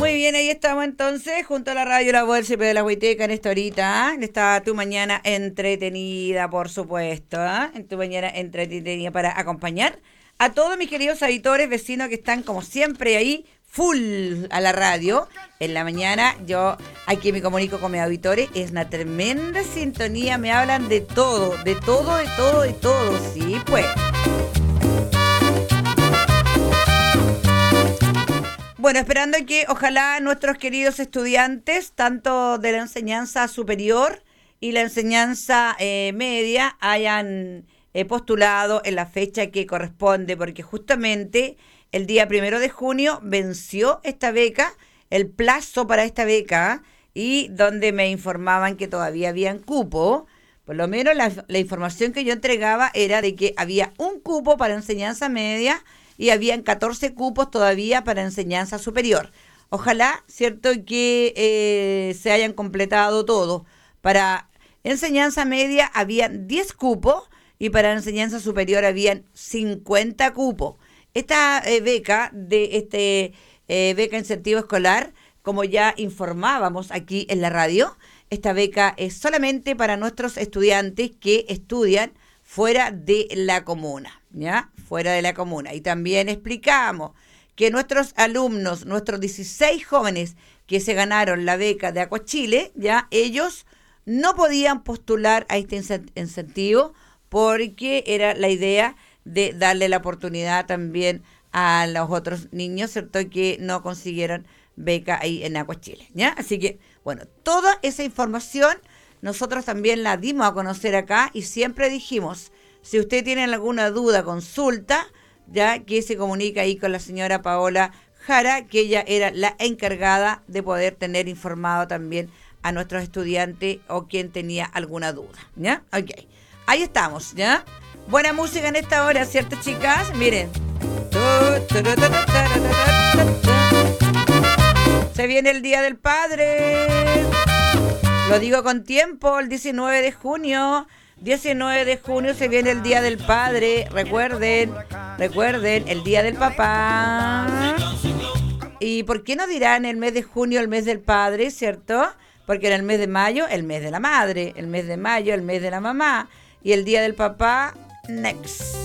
Muy bien, ahí estamos entonces, junto a la radio La Voz del CP de la Huiteca en esta horita, ¿eh? Está tu mañana entretenida, por supuesto, ¿eh? En tu mañana entretenida para acompañar a todos mis queridos auditores, vecinos que están como siempre ahí, full a la radio. En la mañana yo aquí me comunico con mis auditores, es una tremenda sintonía, me hablan de todo, de todo, de todo, de todo, sí, pues. Bueno, esperando que ojalá nuestros queridos estudiantes, tanto de la enseñanza superior y la enseñanza media, hayan postulado en la fecha que corresponde, porque justamente el día 1 de junio venció esta beca, el plazo para esta beca, y donde me informaban que todavía habían cupo. Por lo menos la información que yo entregaba era de que había un cupo para enseñanza media y habían 14 cupos todavía para enseñanza superior. Ojalá, ¿cierto?, que se hayan completado todo. Para enseñanza media habían 10 cupos y para enseñanza superior habían 50 cupos. Esta beca beca incentivo escolar, como ya informábamos aquí en la radio, esta beca es solamente para nuestros estudiantes que estudian fuera de la comuna, ¿ya? Fuera de la comuna. Y también explicamos que nuestros alumnos, nuestros 16 jóvenes que se ganaron la beca de Acuachile, ¿ya? Ellos no podían postular a este incentivo porque era la idea de darle la oportunidad también a los otros niños, ¿cierto?, que no consiguieron beca ahí en Acuachile, ¿ya? Así que, bueno, toda esa información nosotros también la dimos a conocer acá y siempre dijimos, si usted tiene alguna duda, consulta, ya que se comunica ahí con la señora Paola Jara, que ella era la encargada de poder tener informado también a nuestros estudiantes o quien tenía alguna duda, ¿ya? Ok, ahí estamos, ¿ya? Buena música en esta hora, ¿cierto, chicas? Miren. Se viene el Día del Padre. Lo digo con tiempo, el 19 de junio. 19 de junio se viene el Día del Padre. Recuerden, el Día del Papá. ¿Y por qué no dirán el mes de junio el mes del padre, cierto? Porque en el mes de mayo, el mes de la madre. El mes de mayo, el mes de la mamá. Y el Día del Papá, next.